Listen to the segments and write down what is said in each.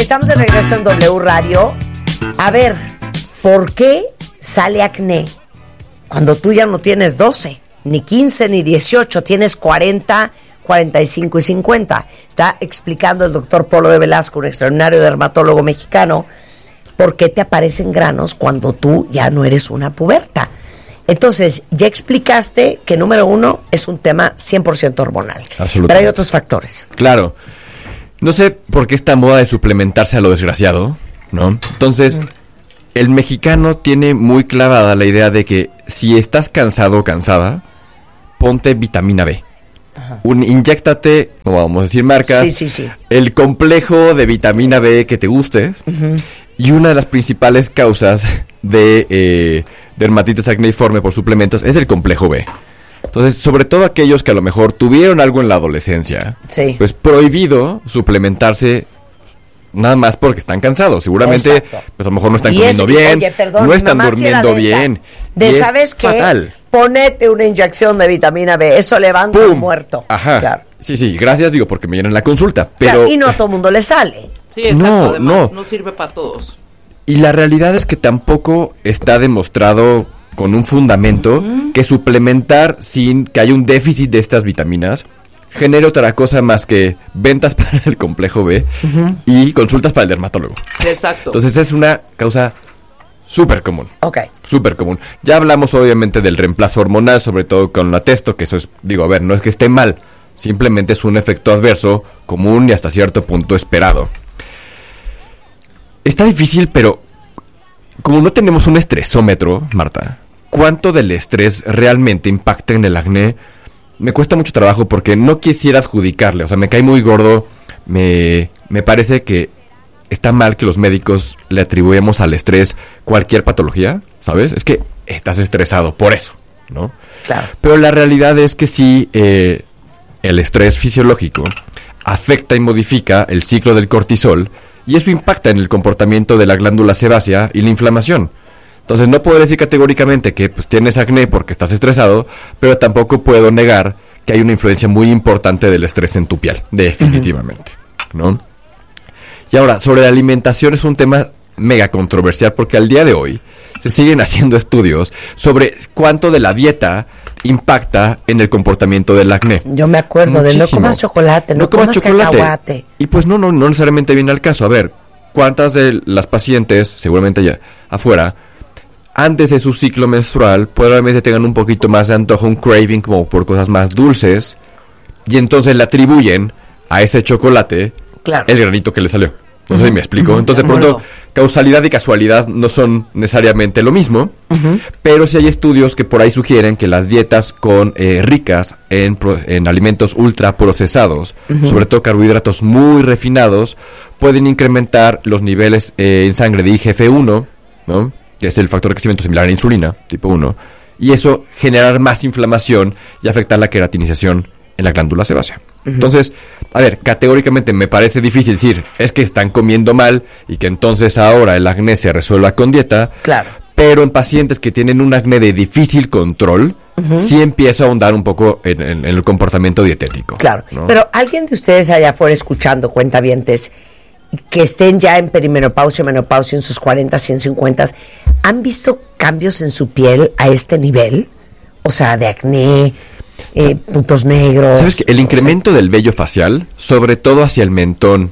Estamos de regreso en W Radio. A ver, ¿por qué sale acné cuando tú ya no tienes 12, ni 15, ni 18, tienes 40, 45 y 50? Está explicando el doctor Polo de Velasco, un extraordinario dermatólogo mexicano, por qué te aparecen granos cuando tú ya no eres una puberta. Entonces, ya explicaste que número uno es un tema 100% hormonal. Absolutamente. Pero hay otros factores. Claro. No sé por qué esta moda de suplementarse a lo desgraciado, ¿no? Entonces, el mexicano tiene muy clavada la idea de que si estás cansado o cansada, ponte vitamina B. Inyéctate, no vamos a decir marcas, Sí. el complejo de vitamina B que te guste. Y una de las principales causas de dermatitis acneiforme por suplementos es el complejo B. Entonces, sobre todo aquellos que a lo mejor tuvieron algo en la adolescencia, Sí. pues prohibido suplementarse nada más porque están cansados. Seguramente, Exacto. pues a lo mejor no están Y comiendo bien, oye, perdón, no mi están mamá sí era durmiendo de esas. bien. De, y es ¿sabes qué? fatal. Ponete una inyección de vitamina B, eso levanta un ¡Pum! muerto. Ajá. Claro. Sí, gracias, digo, porque me llenan la consulta. Pero Claro, y no a todo mundo le sale. Sí, exacto, No, además, no. no sirve para todos. Y la realidad es que tampoco está demostrado con un fundamento que suplementar sin que haya un déficit de estas vitaminas genere otra cosa más que ventas para el complejo B y consultas para el dermatólogo. Exacto. Entonces es una causa súper común. Ok. Súper común. Ya hablamos obviamente del reemplazo hormonal, sobre todo con la testo, que eso es, digo, a ver, no es que esté mal, simplemente es un efecto adverso común y hasta cierto punto esperado. Está difícil, pero como no tenemos un estresómetro, Marta, ¿cuánto del estrés realmente impacta en el acné? Me cuesta mucho trabajo porque no quisiera adjudicarle, o sea, me cae muy gordo, me parece que está mal que los médicos le atribuimos al estrés cualquier patología, ¿sabes? Es que estás estresado por eso, ¿no? Claro. Pero la realidad es que sí, el estrés fisiológico afecta y modifica el ciclo del cortisol y eso impacta en el comportamiento de la glándula sebácea y la inflamación. Entonces no puedo decir categóricamente que pues, tienes acné porque estás estresado, pero tampoco puedo negar que hay una influencia muy importante del estrés en tu piel, definitivamente, ¿no? Y ahora, sobre la alimentación es un tema mega controversial porque al día de hoy se siguen haciendo estudios sobre cuánto de la dieta impacta en el comportamiento del acné. Yo me acuerdo de no Muchísimo. comas chocolate, no comas cacahuate. Y pues no necesariamente viene al caso. A ver, ¿cuántas de las pacientes, seguramente ya afuera, antes de su ciclo menstrual, probablemente tengan un poquito más de antojo, un craving como por cosas más dulces, y entonces le atribuyen a ese chocolate Claro. el granito que le salió? No sé si me explico. Entonces, de de pronto, acuerdo. causalidad y casualidad no son necesariamente lo mismo, pero sí hay estudios que por ahí sugieren que las dietas con ricas en alimentos ultraprocesados, sobre todo carbohidratos muy refinados, pueden incrementar los niveles en sangre de IGF-1, ¿no? Que es el factor de crecimiento similar a la insulina, tipo 1, y eso generar más inflamación y afectar la queratinización en la glándula sebácea. Entonces, a ver, categóricamente me parece difícil decir, es que están comiendo mal y que entonces ahora el acné se resuelva con dieta. Claro. Pero en pacientes que tienen un acné de difícil control, sí empiezo a ahondar un poco en el comportamiento dietético. Claro. ¿no? Pero alguien de ustedes allá afuera escuchando, cuentavientes, que estén ya en perimenopausia, menopausia, en sus 40, 150, ¿han visto cambios en su piel a este nivel? O sea, de acné, puntos negros. ¿Sabes qué? El incremento del vello facial, sobre todo hacia el mentón,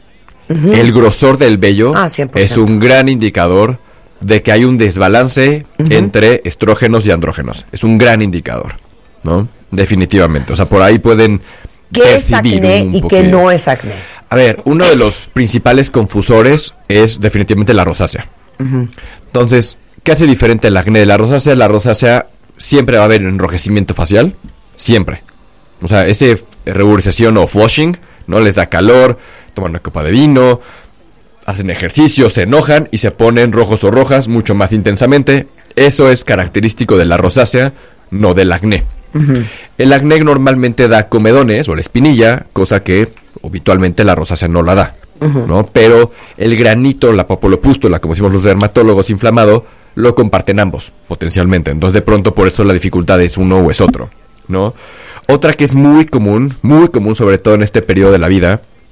el grosor del vello, 100%. es un gran indicador de que hay un desbalance entre estrógenos y andrógenos. Es un gran indicador, ¿no? Definitivamente. O sea, por ahí pueden ¿Qué es percibir acné un y qué poquito. no es acné? A ver, uno de los principales confusores es definitivamente la rosácea. Entonces, ¿qué hace diferente el acné de la rosácea? La rosácea siempre va a haber enrojecimiento facial, siempre. O sea, ese ruborización o flushing, ¿no? Les da calor, toman una copa de vino, hacen ejercicio, se enojan y se ponen rojos o rojas mucho más intensamente. Eso es característico de la rosácea, no del acné. El acné normalmente da comedones o la espinilla, cosa que habitualmente la rosácea no la da, ¿no? Pero el granito, la papulopústula, como decimos los dermatólogos, inflamado, lo comparten ambos, potencialmente. Entonces, de pronto, por eso la dificultad es uno o es otro, ¿no? Otra que es muy común, sobre todo en este periodo de la vida,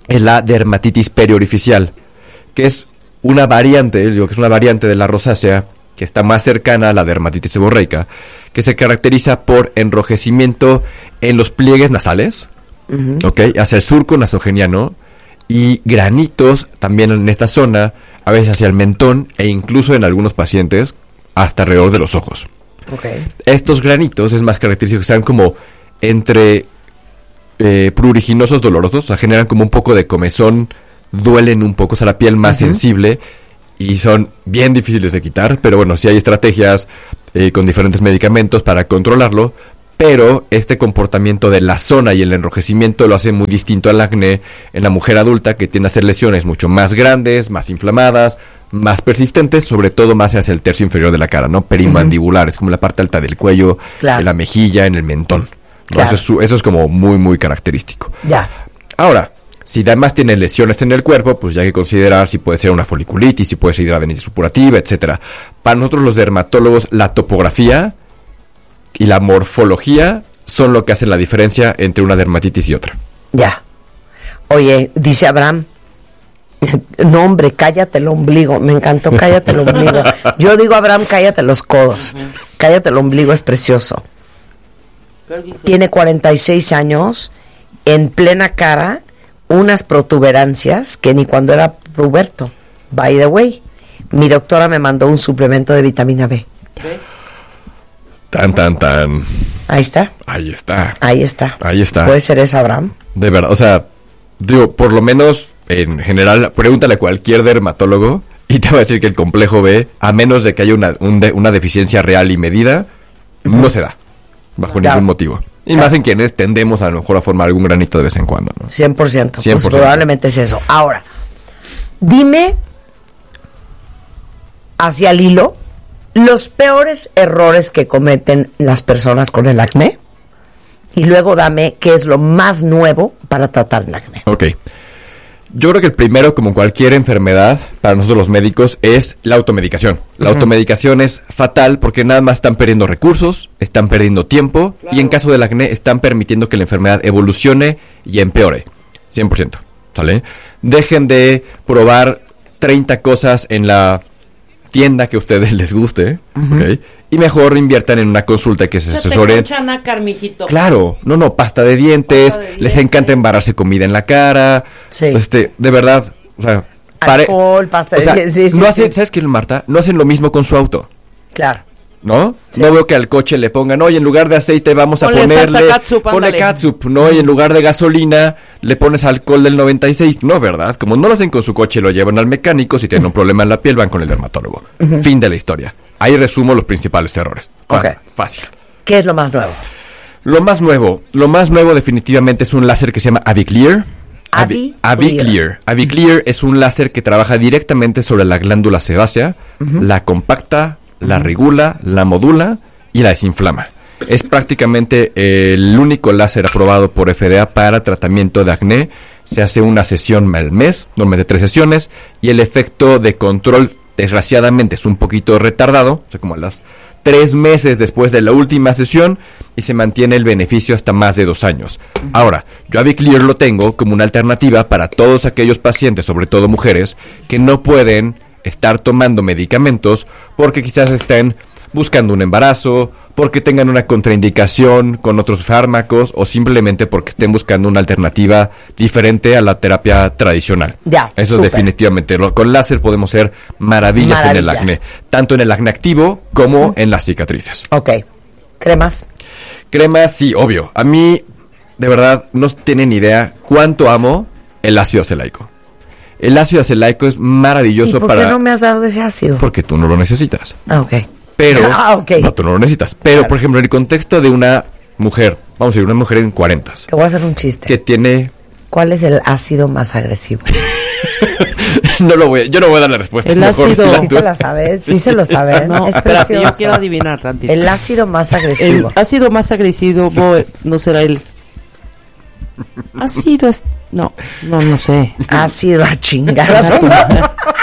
es la dermatitis periorificial, que es una variante, digo que es una variante de la rosácea, que está más cercana a la dermatitis seborreica, que se caracteriza por enrojecimiento en los pliegues nasales, hacia el surco nasogeniano, y granitos también en esta zona, a veces hacia el mentón, e incluso en algunos pacientes hasta alrededor de los ojos. Estos granitos es más característico que sean como entre pruriginosos dolorosos, o sea, generan como un poco de comezón, duelen un poco, o sea, la piel más sensible, y son bien difíciles de quitar, pero bueno, sí hay estrategias con diferentes medicamentos para controlarlo, pero este comportamiento de la zona y el enrojecimiento lo hace muy distinto al acné en la mujer adulta, que tiende a hacer lesiones mucho más grandes, más inflamadas, más persistentes, sobre todo más hacia el tercio inferior de la cara, ¿no? Perimandibulares, como la parte alta del cuello, en la mejilla, en el mentón. Claro. Eso es como muy, muy característico. Ya. Ahora, si además tiene lesiones en el cuerpo, pues ya hay que considerar si puede ser una foliculitis, si puede ser hidradenitis supurativa, etcétera. Para nosotros los dermatólogos, la topografía y la morfología son lo que hacen la diferencia entre una dermatitis y otra. Ya. Oye, dice Abraham, no hombre, cállate el ombligo. Me encantó, cállate el ombligo. Yo digo, Abraham, cállate los codos. Cállate el ombligo, es precioso. Tiene 46 años, en plena cara, unas protuberancias que ni cuando era puberto. By the way, mi doctora me mandó un suplemento de vitamina B. ¿Ves? Tan. Ahí está. Ahí está. Ahí está. Ahí está. ¿Puede ser eso, Abraham? De verdad, o sea, digo, por lo menos en general, pregúntale a cualquier dermatólogo y te va a decir que el complejo B, a menos de que haya una deficiencia real y medida, no se da, bajo ningún motivo. Y más en quienes tendemos a lo mejor a formar algún granito de vez en cuando, ¿no? 100%. Pues probablemente es eso. Ahora, dime, hacia el hilo, los peores errores que cometen las personas con el acné, y luego dame qué es lo más nuevo para tratar el acné. Ok. Yo creo que el primero, como cualquier enfermedad, para nosotros los médicos, es la automedicación. La automedicación es fatal porque nada más están perdiendo recursos, están perdiendo tiempo, y en caso del acné están permitiendo que la enfermedad evolucione y empeore. 100%. ¿Sale? Dejen de probar 30 cosas en la tienda que a ustedes les guste, ¿ok? Y mejor inviertan en una consulta que se asesoren. Claro, pasta de dientes, les encanta embarrarse comida en la cara, de verdad, o sea, alcohol, pasta de dientes, ¿sabes qué, Marta? No hacen lo mismo con su auto. Claro. ¿No? Sí. No veo que al coche le pongan, oye, en lugar de aceite vamos a ponerle catsup, ¿no? Y en lugar de gasolina le pones alcohol del 96, ¿no? ¿Verdad? Como no lo hacen con su coche, lo llevan al mecánico, si tienen un problema en la piel van con el dermatólogo. Fin de la historia. Ahí resumo los principales errores. Fácil. ¿Qué es lo más nuevo? Lo más nuevo definitivamente es un láser que se llama Aviclear. Aviclear. Aviclear es un láser que trabaja directamente sobre la glándula sebácea, la compacta, la regula, la modula y la desinflama. Es prácticamente el único láser aprobado por FDA para tratamiento de acné. Se hace una sesión al mes, normalmente 3 sesiones, y el efecto de control, desgraciadamente, es un poquito retardado, o sea, como a las 3 meses después de la última sesión, y se mantiene el beneficio hasta más de 2 años. Ahora, yo Aviclear lo tengo como una alternativa para todos aquellos pacientes, sobre todo mujeres, que no pueden estar tomando medicamentos porque quizás estén buscando un embarazo, porque tengan una contraindicación con otros fármacos o simplemente porque estén buscando una alternativa diferente a la terapia tradicional. Eso super. Definitivamente. Con láser podemos hacer maravillas en el acné, tanto en el acné activo como en las cicatrices. Ok. ¿Cremas? Cremas, sí, obvio. A mí, de verdad, no tienen idea cuánto amo el ácido acelaico. El ácido acelaico es maravilloso para... ¿Por qué no me has dado ese ácido? Porque tú no lo necesitas. Ok. Pero... No, tú no lo necesitas. Pero, por ejemplo, en el contexto de una mujer, vamos a decir, una mujer en 40. Te voy a hacer un chiste. Que tiene... ¿Cuál es el ácido más agresivo? Yo no voy a dar la respuesta. El ácido... ¿Sí te la sabes? ¿Sí se lo saben? No, es precioso. Yo quiero adivinar tantito. El ácido más agresivo. El ácido más agresivo no será el... Ácido es... No sé. Ácido a chingar.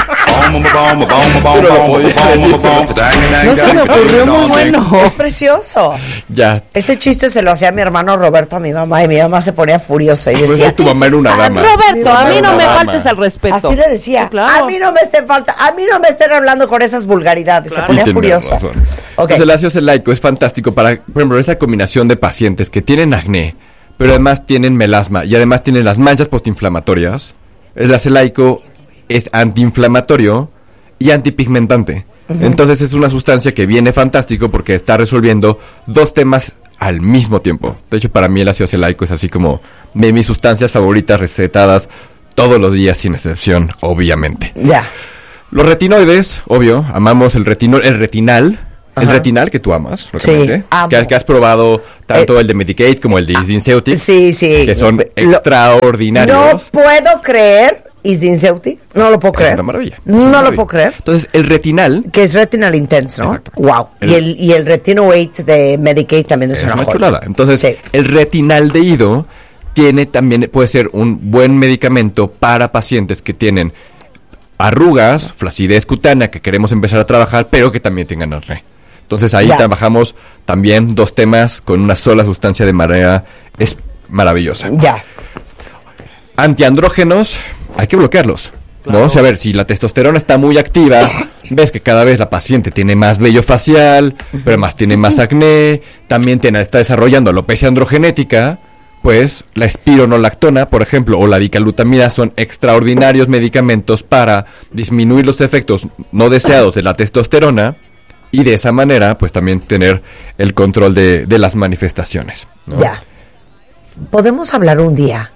No se me ocurrió muy bueno. Es precioso. Ya. Ese chiste se lo hacía mi hermano Roberto a mi mamá y mi mamá se ponía furiosa y Pues decía, tu mamá era una dama. Roberto, a mí no me Dama. faltes al respeto. así le decía, Sí, claro. a mí no me estén hablando con esas vulgaridades. Claro. Se ponía Y tiene furiosa. razón. Ok. Entonces el ácido acelaico es fantástico para, por ejemplo, esa combinación de pacientes que tienen acné, pero además tienen melasma y además tienen las manchas postinflamatorias. El acelaico es antiinflamatorio y antipigmentante. Entonces es una sustancia que viene fantástico porque está resolviendo dos temas al mismo tiempo. De hecho, para mí el ácido acelaico es así como de mis sustancias favoritas recetadas todos los días sin excepción, obviamente. Ya. Los retinoides, obvio, amamos el retinal. Ajá. El retinal que tú amas, lógicamente. amo. Que has probado tanto el de Medicaid como el de Isdinceutics. Sí, sí. Que son Lo- extraordinarios. No puedo creer, Isdinceutics, no lo puedo Es creer. una maravilla. Es No una lo maravilla. puedo creer. Entonces, el retinal Que es Retinal Intense, ¿no? Exacto. Wow. Y el Retinoate de Medicaid también es es una una joya. chulada. Entonces, Sí. el retinaldehído puede ser un buen medicamento para pacientes que tienen arrugas, flacidez cutánea, que queremos empezar a trabajar, pero que también tengan acné. Entonces ahí Ya. trabajamos también dos temas con una sola sustancia de manera es maravillosa. Ya. Antiandrógenos, hay que bloquearlos. Claro. ¿No? O sea, a ver, si la testosterona está muy activa, ves que cada vez la paciente tiene más vello facial, pero además tiene más acné, también está desarrollando alopecia androgenética, pues la espironolactona, por ejemplo, o la dicalutamida son extraordinarios medicamentos para disminuir los efectos no deseados de la testosterona y de esa manera, pues también tener el control de las manifestaciones, ¿no? Ya. ¿Podemos hablar un día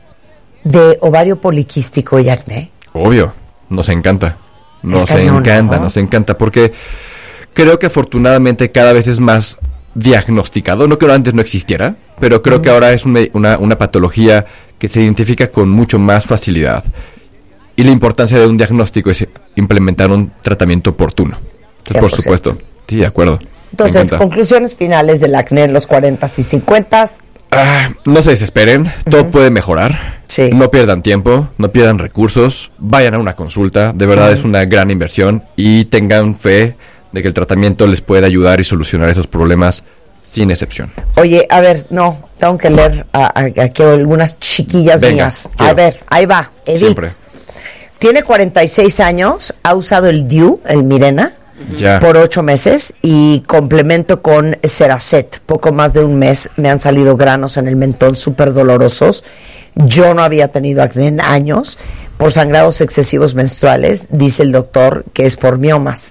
de ovario poliquístico y acné? Obvio, nos encanta. Nos cañón, encanta, ¿no? nos encanta, porque creo que afortunadamente cada vez es más diagnosticado. No que antes no existiera, pero creo que ahora es una patología que se identifica con mucho más facilidad. Y la importancia de un diagnóstico es implementar un tratamiento oportuno. Entonces, por 100%. supuesto. Sí, de acuerdo. Me Entonces, encanta. conclusiones finales del acné en los 40s y 50s. No se desesperen, todo puede mejorar. Sí. No pierdan tiempo, no pierdan recursos, vayan a una consulta, de verdad es una gran inversión y tengan fe de que el tratamiento les puede ayudar y solucionar esos problemas sin excepción. Oye, a ver, no, tengo que leer aquí algunas chiquillas Venga, mías. quiero. A ver, ahí va, Edith. Siempre. Tiene 46 años, ha usado el DIU, el Mirena, Ya. por 8 meses y complemento con Ceracet. Poco más de un mes me han salido granos en el mentón súper dolorosos. Yo no había tenido acné en años por sangrados excesivos menstruales. Dice el doctor que es por miomas.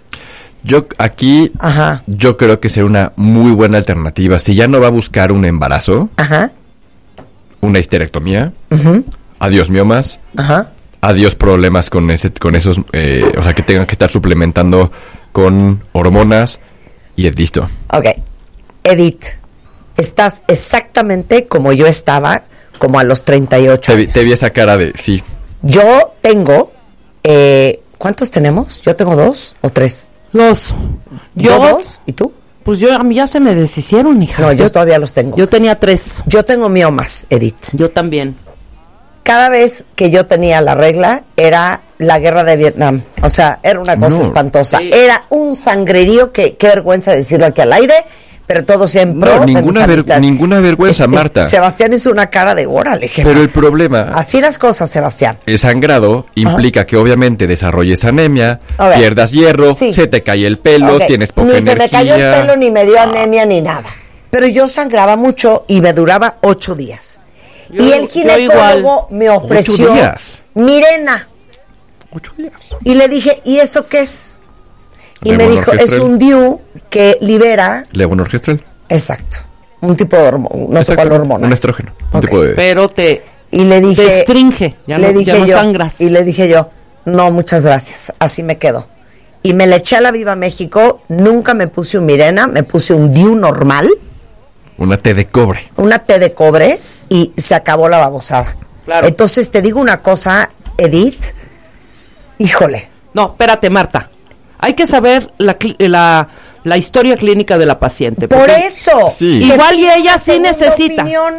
Ajá. Yo creo que será una muy buena alternativa. Si ya no va a buscar un embarazo, Ajá, una histerectomía, adiós miomas, ajá. adiós problemas con esos, o sea, que tengan que estar suplementando con hormonas y es listo. Ok. Edith, estás exactamente como yo estaba, como a los 38 años. Te vi esa cara de, sí, Yo tengo, ¿cuántos tenemos? Yo tengo 2 o 3. Los. ¿Yo Yo, 2? ¿Y tú? pues yo, a mí ya se me deshicieron, hija. No, yo todavía los tengo. Yo tenía 3. Yo tengo miomas, Edith. Yo también. Cada vez que yo tenía la regla era la guerra de Vietnam. O sea, era una cosa No. espantosa. Sí. Era un sangrerío que qué vergüenza decirlo aquí al aire, pero todo siempre. No, ninguna vergüenza, Marta. Sebastián hizo una cara de órale, jefa. Pero el problema, Así las cosas, Sebastián. el sangrado implica que obviamente desarrolles anemia, A ver, pierdas hierro, sí. se te cae el pelo, Ok, tienes poca ni energía. se me cayó el pelo, ni me dio anemia, ni nada. Pero yo sangraba mucho y me duraba 8 días. Yo- y el yo ginecólogo igual. me ofreció 8 días. Mirena. 8 días. Y le dije, ¿y eso qué es? Y me dijo, es Levonorgestrel. un DIU que libera, Levonorgestrel. exacto, un tipo de hormona, no sé cuál Exacto, hormona. un es. estrógeno, un Ok. tipo de... Pero te Y le dije, restringe, ya le no, dije ya no yo, sangras. y le dije yo, no, muchas gracias, así me quedo. Y me le eché a la Viva México, nunca me puse un Mirena, me puse un DIU normal, Una T de cobre. una T de cobre y se acabó la babosada. Claro. Entonces te digo una cosa, Edith, híjole, No, espérate, Marta. Hay que saber la historia clínica de la paciente. por porque eso. Sí. Igual y ella sí Segunda necesita. opinión.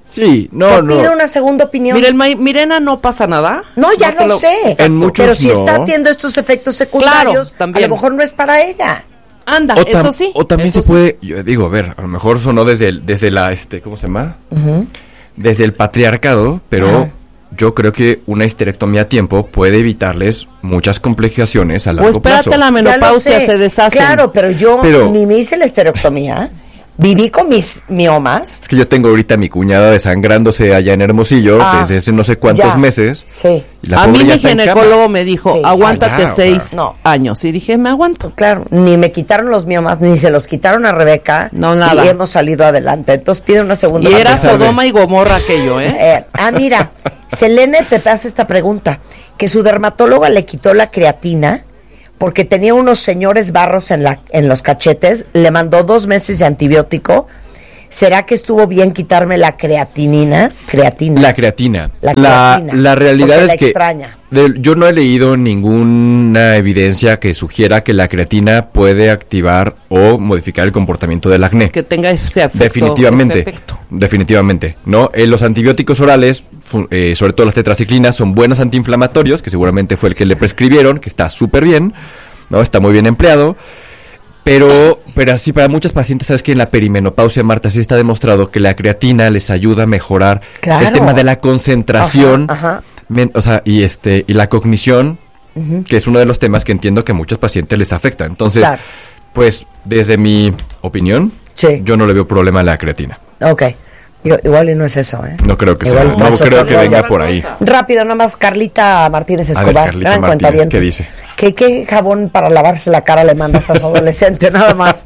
Sí, Te no. pido una segunda opinión. Mira, Mirena no pasa nada. No, ya te lo sé. En muchos pero si no. está teniendo estos efectos secundarios, Claro, también. a lo mejor no es para ella. Anda, eso sí. O también eso se puede, yo digo, a ver, a lo mejor sonó desde la, ¿cómo se llama? Desde el patriarcado, pero Ajá. yo creo que una histerectomía a tiempo puede evitarles muchas complicaciones a O largo espérate plazo. la Ya lo menopausia, sé. se deshacen. Claro, pero yo Pero- ni me hice la esterectomía. Viví con mis miomas. Es que yo tengo ahorita a mi cuñada desangrándose allá en Hermosillo Ah, desde hace no sé cuántos ya. meses. Sí. Y la A pobre mí ya mi está en cama. ginecólogo me dijo, Sí. aguántate Ah, ya, 6 no. años. Y dije, me aguanto. Claro, ni me quitaron los miomas, ni se los quitaron a Rebeca. No, nada. Y hemos salido adelante. Entonces pide una segunda Y era pesar de- Sodoma y Gomorra aquello, ¿eh? Mira, Selene te hace esta pregunta, que su dermatóloga le quitó la creatina porque tenía unos señores barros en los cachetes, le mandó 2 meses de antibiótico. ¿Será que estuvo bien quitarme la creatina? La creatina. La creatina, La realidad porque es la que extraña. yo no he leído ninguna evidencia que sugiera que la creatina puede activar o modificar el comportamiento del acné. Que tenga ese efecto. Definitivamente, ese efecto. definitivamente, ¿no? Los antibióticos orales, sobre todo las tetraciclinas, son buenos antiinflamatorios, que seguramente fue el que le prescribieron, que está súper bien, ¿no? Está muy bien empleado. Pero así para muchos pacientes, sabes que en la perimenopausia, Marta, sí está demostrado que la creatina les ayuda a mejorar Claro. el tema de la concentración, Ajá. o sea, y la cognición, que es uno de los temas que entiendo que a muchos pacientes les afecta. Entonces, Claro. pues, desde mi opinión, Sí. yo no le veo problema a la creatina. Ok. Igual y no es eso, ¿eh? No creo que Igual sea, traes no creo otro que rollo. venga por ahí. Rápido, nada más, Carlita Martínez A ver, Escobar, Carlita gran Martínez, cuentaviente. ¿qué dice? ¿Qué jabón para lavarse la cara le mandas a su adolescente? Nada más.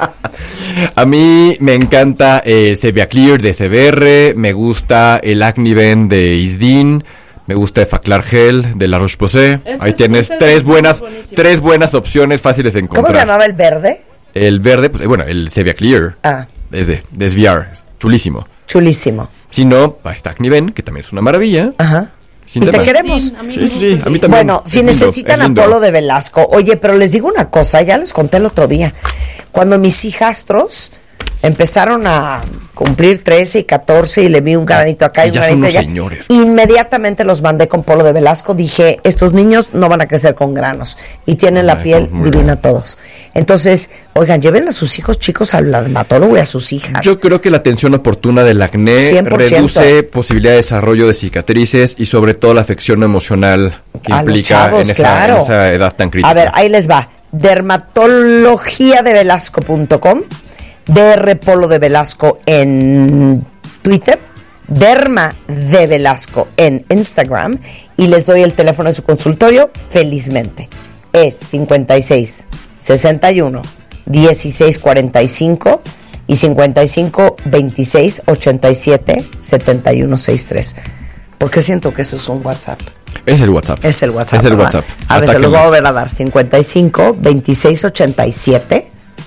A mí me encanta el Sevia Clear de CBR, me gusta el Acniven de Isdin, me gusta el Faclar Gel de La Roche-Posay. Ese Ahí es- tienes ese tres es buenas buenísimo. opciones fáciles de encontrar. ¿Cómo se llamaba el verde? El verde, pues bueno, el Sevia Clear. Ah. Es de SVR, es chulísimo. Chulísimo. Si no, ahí está Acniven, que también es una maravilla. Ajá. Sin Y te tema. queremos. Sí, a mí Sí, me sí, gusta a mí el también. Bueno, Es si lindo, necesitan es lindo. Apolo de Velasco, oye, pero les digo una cosa, ya les conté el otro día. Cuando mis hijastros empezaron a cumplir 13 y 14 y le vi un granito acá y Y un ya son granito unos allá, señores. inmediatamente los mandé con Polo de Velasco. Dije, estos niños no van a crecer con granos y tienen la Ay, piel muy divina bien. todos. Entonces, oigan, lleven a sus hijos chicos al dermatólogo y a sus hijas. Yo creo que la atención oportuna del acné 100%. reduce posibilidad de desarrollo de cicatrices y sobre todo la afección emocional que A los implica chavos, en claro. esa edad tan crítica. A ver, ahí les va. Dermatologiadevelasco.com, DR Polo de Velasco en Twitter, Derma de Velasco en Instagram, y les doy el teléfono de su consultorio felizmente. Es 56 61 16 45 y 55 26 87 71 63. Porque siento que eso es un WhatsApp. Es el WhatsApp. Es el WhatsApp. Es el ¿verdad? WhatsApp. A ver, se lo voy a Atáquenlos. volver a dar. 55 26 87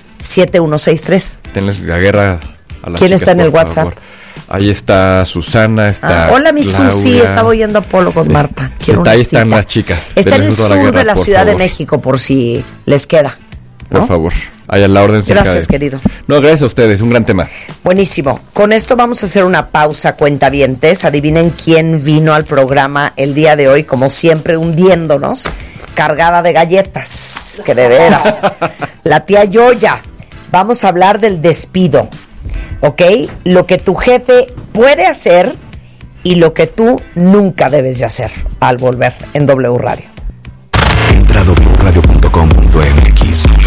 7163. Tenles la guerra a las ¿Quién chicas, está en el por WhatsApp? favor. Ahí está Susana, está Hola, mi Susi. Laura. Estaba oyendo a Polo con Marta. Quiero Está- una ahí están cita. las chicas. Está en el Denles toda la sur guerra, de la por Ciudad de favor. México, por si les queda. ¿no? Por favor. Ahí a la orden. cerca Gracias, de- querido. No, gracias a ustedes. Un gran tema. Buenísimo. Con esto vamos a hacer una pausa, cuentavientes. Adivinen quién vino al programa el día de hoy, como siempre, hundiéndonos, cargada de galletas, que de veras. La tía Yoya. Vamos a hablar del despido, ¿ok? Lo que tu jefe puede hacer y lo que tú nunca debes de hacer al volver en W Radio. Entra a wradio.com.mx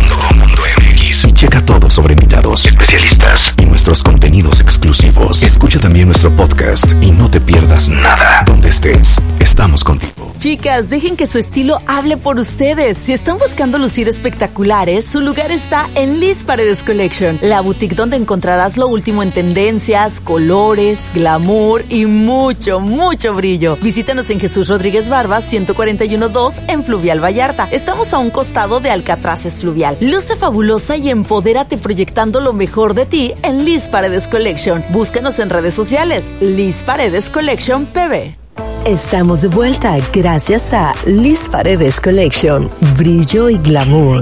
y checa todo sobre invitados, especialistas y nuestros contenidos exclusivos. Escucha también nuestro podcast y no te pierdas nada. Donde estés, estamos contigo. Chicas, dejen que su estilo hable por ustedes. Si están buscando lucir espectaculares, su lugar está en Liz Paredes Collection, la boutique donde encontrarás lo último en tendencias, colores, glamour y mucho, mucho brillo. Visítanos en Jesús Rodríguez Barba, 141-2 en Fluvial Vallarta. Estamos a un costado de Alcatraces Fluvial. Luce fabulosa y empodérate proyectando lo mejor de ti en Liz Paredes Collection. Búscanos en redes sociales, Liz Paredes Collection PB. Estamos de vuelta gracias a Liz Paredes Collection, brillo y glamour.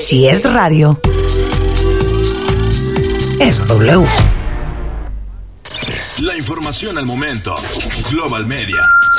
Si es radio, es W. La información al momento. Global Media.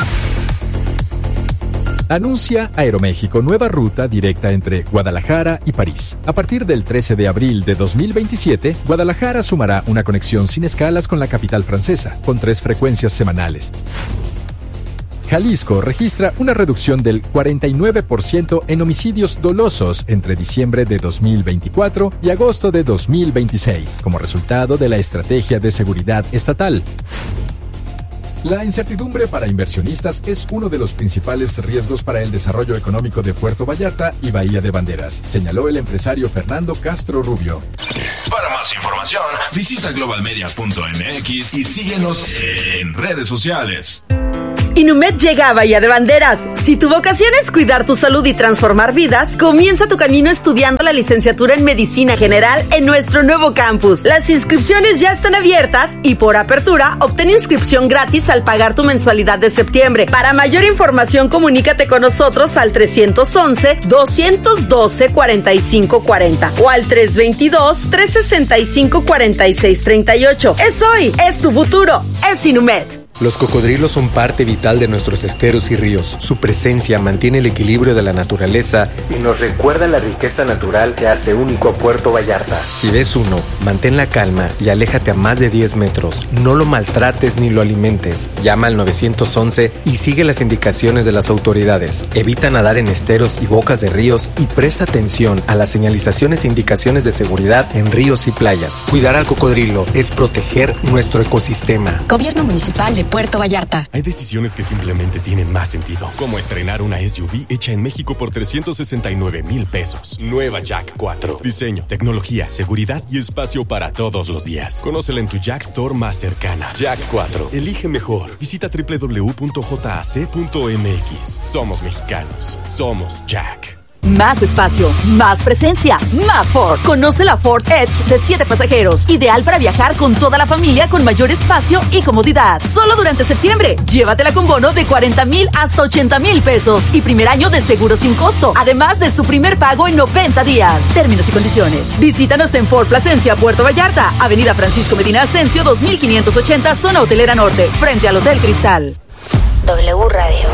Anuncia Aeroméxico nueva ruta directa entre Guadalajara y París. A partir del 13 de abril de 2027, Guadalajara sumará una conexión sin escalas con la capital francesa, con 3 frecuencias semanales. Jalisco registra una reducción del 49% en homicidios dolosos entre diciembre de 2024 y agosto de 2026, como resultado de la estrategia de seguridad estatal. La incertidumbre para inversionistas es uno de los principales riesgos para el desarrollo económico de Puerto Vallarta y Bahía de Banderas, señaló el empresario Fernando Castro Rubio. Para más información, visita globalmedia.mx y síguenos en redes sociales. Inumet llega a Bahía de Banderas. Si tu vocación es cuidar tu salud y transformar vidas, comienza tu camino estudiando la licenciatura en Medicina General en nuestro nuevo campus. Las inscripciones ya están abiertas y por apertura obtén inscripción gratis al pagar tu mensualidad de septiembre. Para mayor información, comunícate con nosotros al 311-212-4540 o al 322-365-4638. Es hoy, es tu futuro, es Inumet. Los cocodrilos son parte vital de nuestros esteros y ríos. Su presencia mantiene el equilibrio de la naturaleza y nos recuerda la riqueza natural que hace único a Puerto Vallarta. Si ves uno, mantén la calma y aléjate a más de 10 metros. No lo maltrates ni lo alimentes. Llama al 911 y sigue las indicaciones de las autoridades. Evita nadar en esteros y bocas de ríos y presta atención a las señalizaciones e indicaciones de seguridad en ríos y playas. Cuidar al cocodrilo es proteger nuestro ecosistema. Gobierno Municipal de Puerto Vallarta. Hay decisiones que simplemente tienen más sentido, como estrenar una SUV hecha en México por 369,000 pesos. Nueva Jack 4. Diseño, tecnología, seguridad y espacio para todos los días. Conócela en tu Jack Store más cercana. Jack 4. Elige mejor. Visita www.jac.mx. Somos mexicanos. Somos Jack. Más espacio, más presencia, más Ford. Conoce la Ford Edge de 7 pasajeros. Ideal para viajar con toda la familia con mayor espacio y comodidad. Solo durante septiembre. Llévatela con bono de 40,000 hasta 80,000 pesos. Y primer año de seguro sin costo. Además de su primer pago en 90 días. Términos y condiciones. Visítanos en Ford Plasencia, Puerto Vallarta. Avenida Francisco Medina Ascencio, 2580, Zona Hotelera Norte. Frente al Hotel Cristal. W Radio.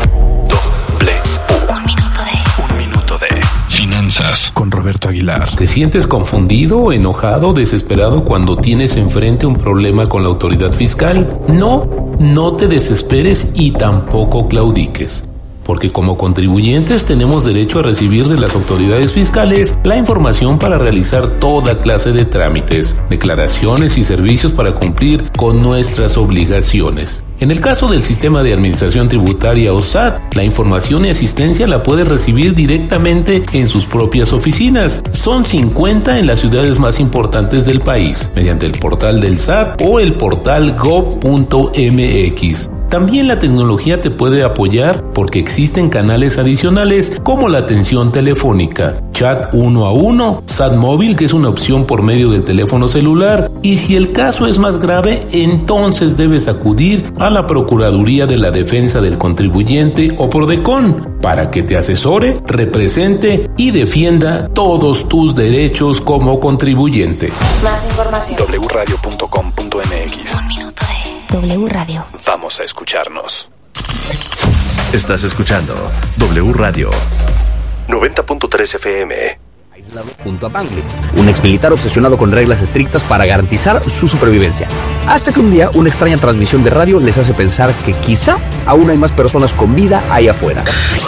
Un minuto de finanzas Con Roberto Aguilar. ¿Te sientes confundido, enojado, desesperado cuando tienes enfrente un problema con la autoridad fiscal? No te desesperes y tampoco claudiques. Porque como contribuyentes tenemos derecho a recibir de las autoridades fiscales la información para realizar toda clase de trámites, declaraciones y servicios para cumplir con nuestras obligaciones. En el caso del Sistema de Administración Tributaria o SAT, la información y asistencia la puedes recibir directamente en sus propias oficinas. Son 50 en las ciudades más importantes del país, mediante el portal del SAT o el portal gov.mx. También la tecnología te puede apoyar porque existen canales adicionales como la atención telefónica, chat 1 a 1, SAT móvil, que es una opción por medio del teléfono celular, y si el caso es más grave, entonces debes acudir a la Procuraduría de la Defensa del Contribuyente o Prodecon para que te asesore, represente y defienda todos tus derechos como contribuyente. Más información. wradio.com.mx. Un minuto de W Radio. Vamos a escucharnos. Estás escuchando W Radio 90.3 FM. Junto a Bangley, un exmilitar obsesionado con reglas estrictas para garantizar su supervivencia. Hasta que un día una extraña transmisión de radio les hace pensar que quizá aún hay más personas con vida ahí afuera.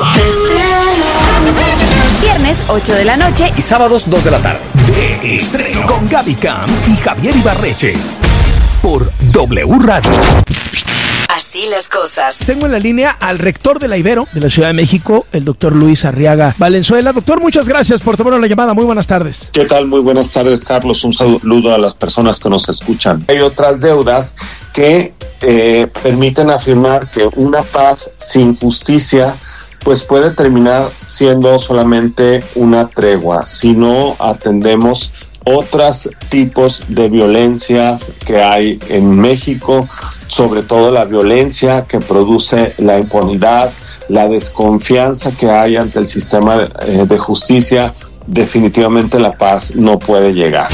Viernes 8 de la noche y sábados 2 de la tarde. De estreno con Gaby Cam y Javier Ibarreche por W Radio. Así las cosas. Tengo en la línea al rector de la Ibero de la Ciudad de México, el doctor Luis Arriaga Valenzuela. Doctor, muchas gracias por tomar la llamada. Muy buenas tardes. ¿Qué tal? Muy buenas tardes, Carlos. Un saludo a las personas que nos escuchan. Hay otras deudas que permiten afirmar que una paz sin justicia pues puede terminar siendo solamente una tregua si no atendemos otros tipos de violencias que hay en México, sobre todo la violencia que produce la impunidad, la desconfianza que hay ante el sistema de justicia definitivamente la paz no puede llegar.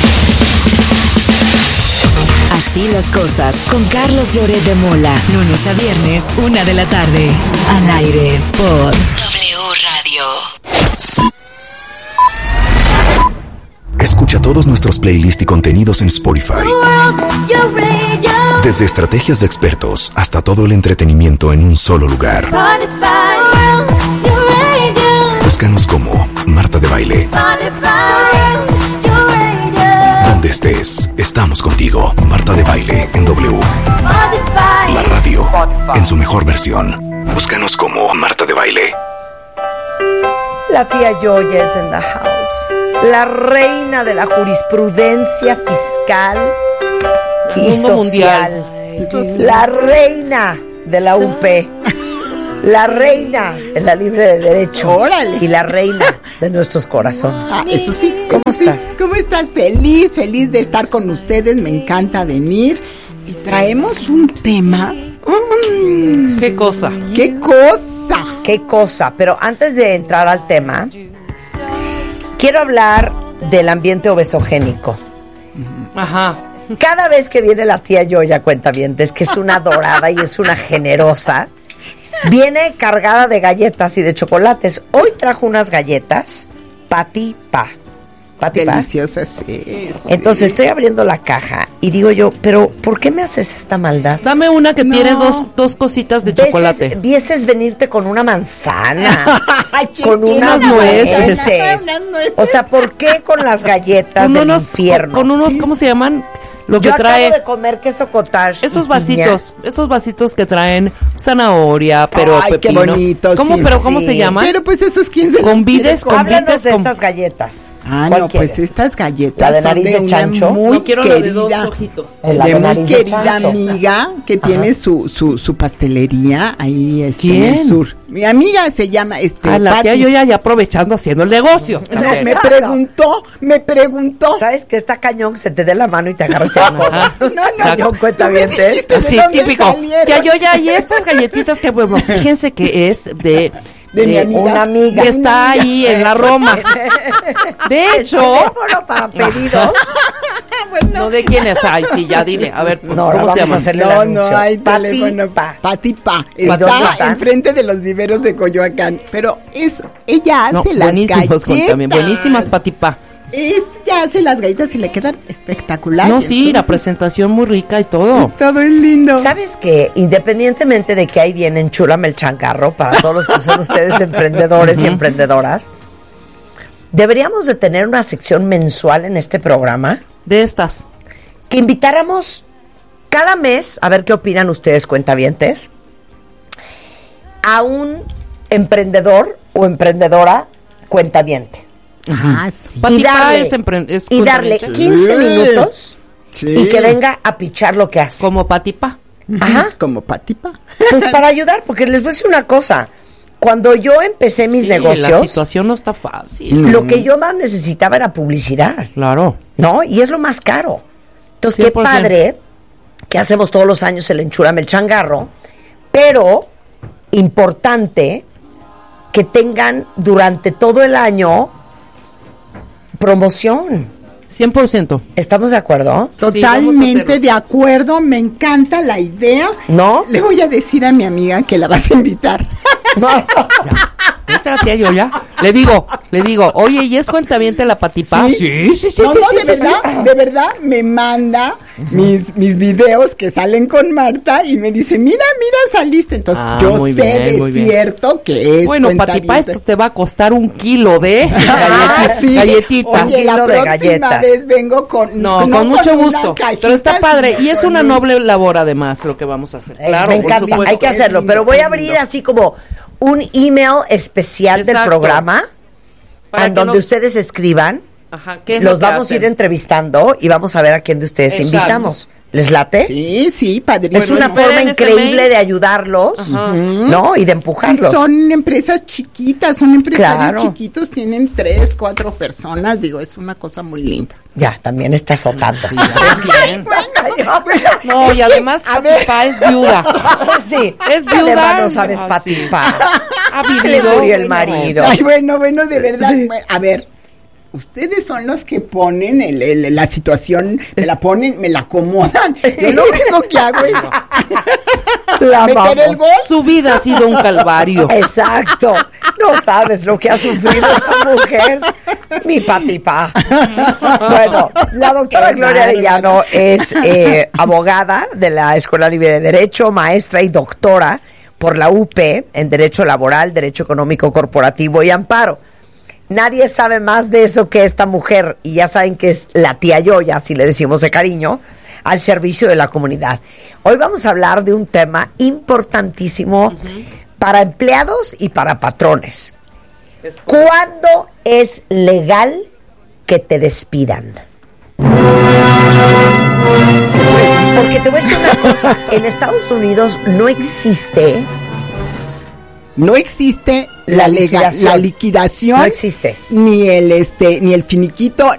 Así las cosas con Carlos Loret de Mola. Lunes a viernes, 1 de la tarde. Al aire por W Radio. Escucha todos nuestros playlists y contenidos en Spotify. Desde estrategias de expertos hasta todo el entretenimiento en un solo lugar. Búscanos como Marta de Baile. Donde estés, estamos contigo. Marta de Baile en W. La radio en su mejor versión. Búscanos como Marta de Baile. La tía Yoya es en the house. La reina de la jurisprudencia fiscal y social. La reina de la UP. La reina de la libre de derecho. ¡Órale! Y la reina de nuestros corazones. Eso sí. ¿Cómo estás? ¿Cómo estás? Feliz de estar con ustedes. Me encanta venir. Y traemos un tema. ¿Qué cosa? ¡Qué cosa! ¡Qué cosa! Pero antes de entrar al tema, quiero hablar del ambiente obesogénico. Ajá. Cada vez que viene la tía Yoya, cuentavientes, que es una dorada y es una generosa, viene cargada de galletas y de chocolates. Hoy trajo unas galletas Patipa. Deliciosas, sí. Entonces estoy abriendo la caja y digo yo, pero ¿por qué me haces esta maldad? Dame una que tiene dos cositas de chocolate. Vieses venirte con una manzana, con unas nueces. O sea, ¿por qué con las galletas del infierno? Con unos, ¿cómo se llaman? Lo que yo trae acabo de comer queso cottage. Esos vasitos que traen zanahoria, pero ay, pepino. Qué bonito. ¿Cómo, sí, pero sí. cómo se llaman? Pero pues esos 15 convites. Háblanos de estas galletas. No, pues estas galletas ¿la de nariz son de chancho? Una muy no quiero querida, la de dos ojitos. De muy querida amiga que tiene su pastelería ahí en el sur. Mi amiga se llama la tía Yoya ya aprovechando haciendo el negocio. No, me preguntó. ¿Sabes que está cañón? Se te dé la mano y te agarras el No, cuenta bien. Así, típico. Tía Yoya, y estas galletitas que, bueno, fíjense que es de mi amiga. Una amiga. Que está ahí en la Roma. De hecho. Teléfono para pedidos. Bueno. No, ¿de quién es? Ay, sí, ya dile. A ver, no, ¿cómo se llama? No hay teléfono. Patipa. Está enfrente de los viveros de Coyoacán. Pero ella hace las galletas. También, buenísimas, Patipa. Ella hace las galletas y le quedan espectaculares. No, sí, entonces, la presentación muy rica y todo. Todo es lindo. ¿Sabes qué? Independientemente de que ahí viene Enchúlame el changarro, para todos los que son ustedes emprendedores y emprendedoras, deberíamos de tener una sección mensual en este programa. De estas. Que invitáramos cada mes, a ver qué opinan ustedes, cuentavientes, a un emprendedor o emprendedora cuentaviente. Ajá, sí. Y darle 15 minutos y que venga a pichar lo que hace. Como Patipa. Ajá. Como Patipa. Pues para ayudar, porque les voy a decir una cosa. Cuando yo empecé mis negocios, la situación no está fácil. Lo que yo más necesitaba era publicidad. Claro. ¿No? Y es lo más caro. Entonces, 100%. Qué padre que hacemos todos los años el Enchúrame el changarro, pero importante que tengan durante todo el año promoción. 100%. ¿Estamos de acuerdo? Totalmente de acuerdo. Me encanta la idea. ¿No? Le voy a decir a mi amiga que la vas a invitar. No. Esta tía Yoya. Le digo, oye, ¿y es cuentaviente la Patipa? Sí. De verdad, me manda mis videos que salen con Marta y me dice, mira, saliste. Entonces yo sé de cierto que es. Bueno, Patipa, esto te va a costar 1 kilo de galletitas. Oye, la próxima vez vengo con mucho gusto. Pero está padre y es una noble labor además lo que vamos a hacer. Claro, me encanta, hay que hacerlo, pero voy a abrir así como un email especial del programa en donde ustedes escriban. Ajá, ¿qué es los vamos a ir entrevistando y vamos a ver a quién de ustedes invitamos. ¿Les late? Sí, padrísimo. Es una forma increíble de ayudarlos, ¿no? Y de empujarlos. Y son empresas chiquitas, son empresarios chiquitos, tienen 3, 4 personas, digo, es una cosa muy linda. Ya, también está azotando. No, y además Patipa es viuda. Sí, es viuda. Además no sabes Patipa. Ha vivido. Se le murió el marido. Ay, bueno, de verdad. Sí. A ver, Ustedes son los que ponen la situación, me la ponen, me la acomodan. Yo lo único que hago es meter el gol. Su vida ha sido un calvario. Exacto. No sabes lo que ha sufrido esa mujer. Mi patipa. Bueno, la doctora Gloria Arellano es abogada de la Escuela Libre de Derecho, maestra y doctora por la UP en Derecho Laboral, Derecho Económico Corporativo y Amparo. Nadie sabe más de eso que esta mujer, y ya saben que es la tía Yoya, así le decimos de cariño, al servicio de la comunidad. Hoy vamos a hablar de un tema importantísimo para empleados y para patrones. ¿Cuándo es legal que te despidan? Porque te voy a decir una cosa, en Estados Unidos no existe la liquidación, no existe, ni el finiquito,